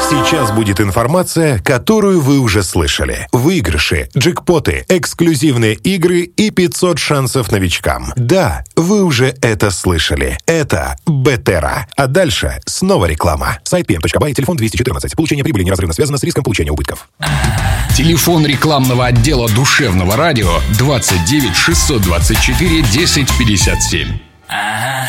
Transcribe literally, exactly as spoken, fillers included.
Сейчас будет информация, которую вы уже слышали. Выигрыши, джекпоты, эксклюзивные игры и пятьсот шансов новичкам. Да, вы уже это слышали. Это Бетера. А дальше снова реклама. Сайт пи эм точка бай, телефон двести четырнадцать. Получение прибыли неразрывно связано с риском получения убытков. Телефон рекламного отдела душевного радио двадцать девять шестьсот двадцать четыре десять пятьдесят семь.